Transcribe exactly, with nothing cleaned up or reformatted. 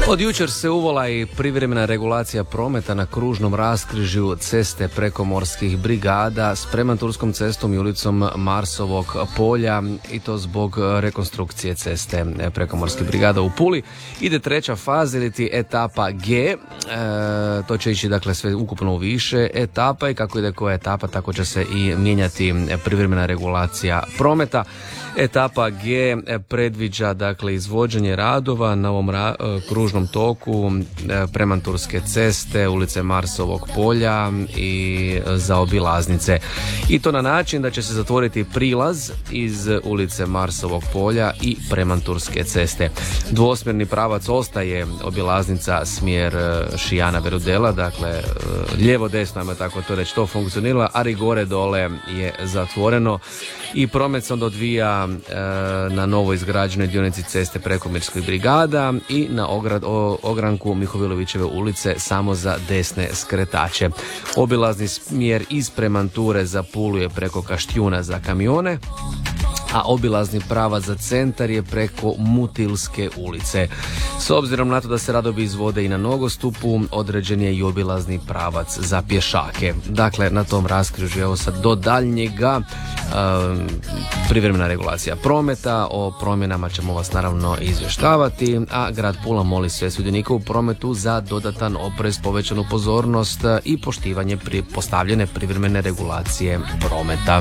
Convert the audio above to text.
Od jučer se uvola i privremena regulacija prometa na kružnom raskrižju ceste prekomorskih brigada s Premanturskom cestom i ulicom Marsovog polja, i to zbog rekonstrukcije ceste prekomorskih brigada u Puli. Ide treća faza ili ti etapa G, e, to će ići dakle sve ukupno u više etapa, i kako ide koja etapa tako će se i mijenjati privremena regulacija prometa. Etapa G predviđa dakle izvođenje radova na ovom ra- kružnom toku Premanturske ceste, ulice Marsovog polja i zaobilaznice. I to na način da će se zatvoriti prilaz iz ulice Marsovog polja i Premanturske ceste. Dvosmjerni pravac ostaje obilaznica smjer Šijana Berudela, dakle lijevo desno, ajmo tako to reći, to funkcionira, ali gore dole je zatvoreno i promet se onda odvija e, na novo izgrađenoj dionici ceste prekomorskih brigada i na ograd, o, ogranku Mihovilovićeve ulice samo za desne skretače. Obilazni smjer iz Premanture za Pulu je preko Kaštjuna za kamione, a obilazni pravac za centar je preko Mutilske ulice. S obzirom na to da se radovi izvode i na nogostupu, određen je i obilazni pravac za pješake. Dakle, na tom raskrižju, evo sad do daljnjega, um, privremena regulacija prometa. O promjenama ćemo vas naravno izvještavati, a grad Pula moli sve sudionike u prometu za dodatan oprez, povećanu pozornost i poštivanje pri postavljene privremene regulacije prometa.